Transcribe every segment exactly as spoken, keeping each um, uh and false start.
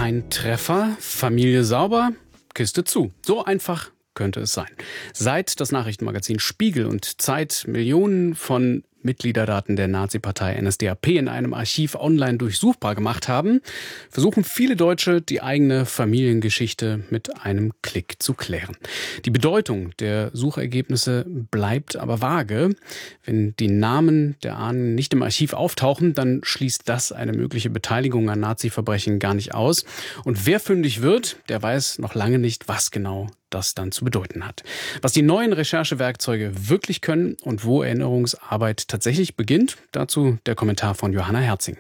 Kein Treffer, Familie sauber, Kiste zu. So einfach könnte es sein. Seit das Nachrichtenmagazin Spiegel und Zeit Millionen von Mitgliederdaten der Nazi-Partei N S D A P in einem Archiv online durchsuchbar gemacht haben, versuchen viele Deutsche, die eigene Familiengeschichte mit einem Klick zu klären. Die Bedeutung der Suchergebnisse bleibt aber vage. Wenn die Namen der Ahnen nicht im Archiv auftauchen, dann schließt das eine mögliche Beteiligung an Nazi-Verbrechen gar nicht aus. Und wer fündig wird, der weiß noch lange nicht, was genau das dann zu bedeuten hat. Was die neuen Recherchewerkzeuge wirklich können und wo Erinnerungsarbeit tatsächlich beginnt, dazu der Kommentar von Johanna Herzing.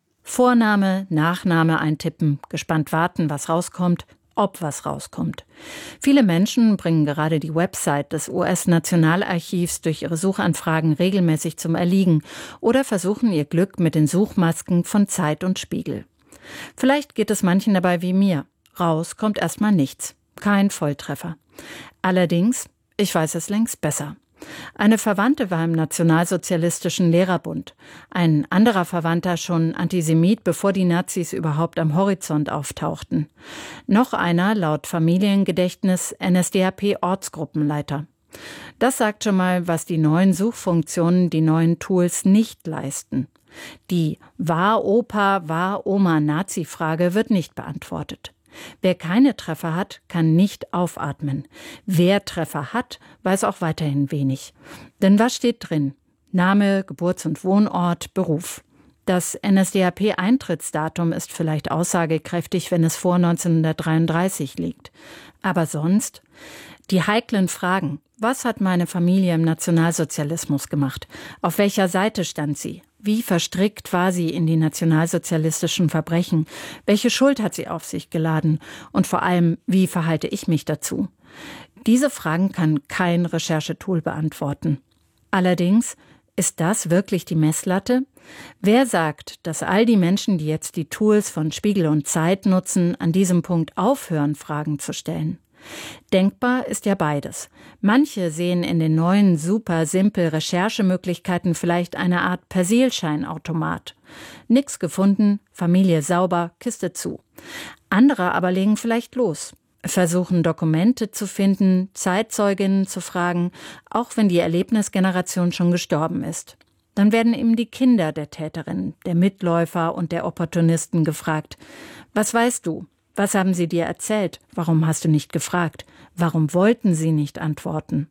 Vorname, Nachname eintippen, gespannt warten, was rauskommt, ob was rauskommt. Viele Menschen bringen gerade die Website des U S-Nationalarchivs durch ihre Suchanfragen regelmäßig zum Erliegen oder versuchen ihr Glück mit den Suchmasken von Zeit und Spiegel. Vielleicht geht es manchen dabei wie mir. Raus kommt erstmal nichts. Kein Volltreffer. Allerdings, ich weiß es längst besser. Eine Verwandte war im Nationalsozialistischen Lehrerbund. Ein anderer Verwandter schon Antisemit, bevor die Nazis überhaupt am Horizont auftauchten. Noch einer, laut Familiengedächtnis, N S D A P-Ortsgruppenleiter. Das sagt schon mal, was die neuen Suchfunktionen, die neuen Tools nicht leisten. Die War Opa, war Oma Nazi-Frage wird nicht beantwortet. Wer keine Treffer hat, kann nicht aufatmen. Wer Treffer hat, weiß auch weiterhin wenig. Denn was steht drin? Name, Geburts- und Wohnort, Beruf. Das N S D A P-Eintrittsdatum ist vielleicht aussagekräftig, wenn es vor neunzehnhundertdreiunddreißig liegt. Aber sonst? Die heiklen Fragen. Was hat meine Familie im Nationalsozialismus gemacht? Auf welcher Seite stand sie? Wie verstrickt war sie in die nationalsozialistischen Verbrechen? Welche Schuld hat sie auf sich geladen? Und vor allem, wie verhalte ich mich dazu? Diese Fragen kann kein Recherchetool beantworten. Allerdings, ist das wirklich die Messlatte? Wer sagt, dass all die Menschen, die jetzt die Tools von Spiegel und Zeit nutzen, an diesem Punkt aufhören, Fragen zu stellen? Denkbar ist ja beides. Manche sehen in den neuen, super simpel Recherchemöglichkeiten vielleicht eine Art Persilscheinautomat. Nix gefunden, Familie sauber, Kiste zu. Andere aber legen vielleicht los, versuchen Dokumente zu finden, Zeitzeuginnen zu fragen, auch wenn die Erlebnisgeneration schon gestorben ist. Dann werden eben die Kinder der Täterin, der Mitläufer und der Opportunisten gefragt. Was weißt du? Was haben sie dir erzählt? Warum hast du nicht gefragt? Warum wollten sie nicht antworten?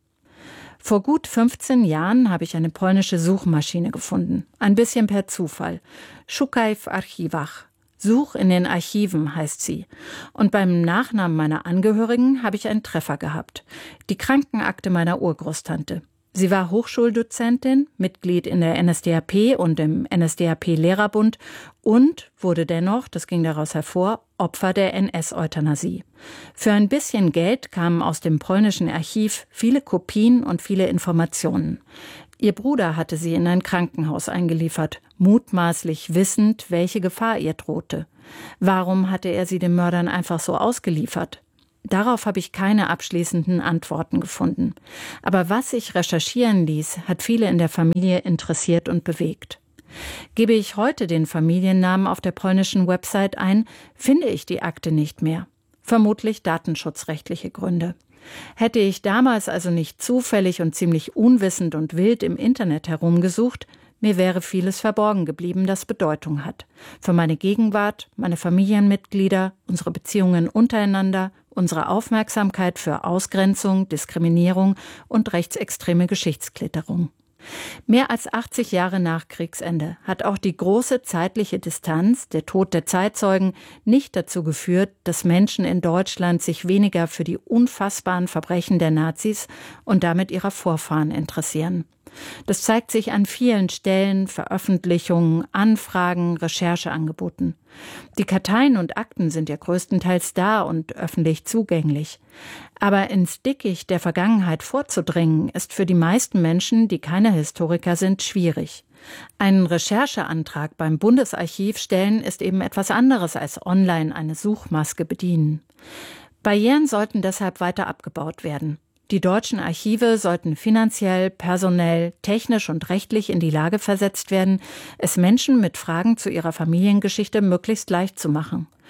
Vor gut fünfzehn Jahren habe ich eine polnische Suchmaschine gefunden. Ein bisschen per Zufall. Szukaj w archiwach. Such in den Archiven heißt sie. Und beim Nachnamen meiner Angehörigen habe ich einen Treffer gehabt. Die Krankenakte meiner Urgroßtante. Sie war Hochschuldozentin, Mitglied in der N S D A P und im N S D A P-Lehrerbund und wurde dennoch, das ging daraus hervor, Opfer der N S-Euthanasie. Für ein bisschen Geld kamen aus dem polnischen Archiv viele Kopien und viele Informationen. Ihr Bruder hatte sie in ein Krankenhaus eingeliefert, mutmaßlich wissend, welche Gefahr ihr drohte. Warum hatte er sie den Mördern einfach so ausgeliefert? Darauf habe ich keine abschließenden Antworten gefunden. Aber was sich recherchieren ließ, hat viele in der Familie interessiert und bewegt. Gebe ich heute den Familiennamen auf der polnischen Website ein, finde ich die Akte nicht mehr. Vermutlich datenschutzrechtliche Gründe. Hätte ich damals also nicht zufällig und ziemlich unwissend und wild im Internet herumgesucht, mir wäre vieles verborgen geblieben, das Bedeutung hat. Für meine Gegenwart, meine Familienmitglieder, unsere Beziehungen untereinander, unsere Aufmerksamkeit für Ausgrenzung, Diskriminierung und rechtsextreme Geschichtsklitterung. Mehr als achtzig Jahre nach Kriegsende hat auch die große zeitliche Distanz, der Tod der Zeitzeugen, nicht dazu geführt, dass Menschen in Deutschland sich weniger für die unfassbaren Verbrechen der Nazis und damit ihrer Vorfahren interessieren. Das zeigt sich an vielen Stellen, Veröffentlichungen, Anfragen, Rechercheangeboten. Die Karteien und Akten sind ja größtenteils da und öffentlich zugänglich. Aber ins Dickicht der Vergangenheit vorzudringen, ist für die meisten Menschen, die keine Historiker sind, schwierig. Einen Rechercheantrag beim Bundesarchiv stellen ist eben etwas anderes als online eine Suchmaske bedienen. Barrieren sollten deshalb weiter abgebaut werden. Die deutschen Archive sollten finanziell, personell, technisch und rechtlich in die Lage versetzt werden, es Menschen mit Fragen zu ihrer Familiengeschichte möglichst leicht zu machen.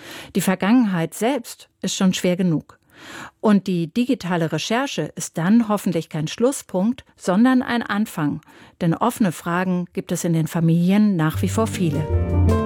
Die Vergangenheit selbst ist schon schwer genug. Und die digitale Recherche ist dann hoffentlich kein Schlusspunkt, sondern ein Anfang. Denn offene Fragen gibt es in den Familien nach wie vor viele.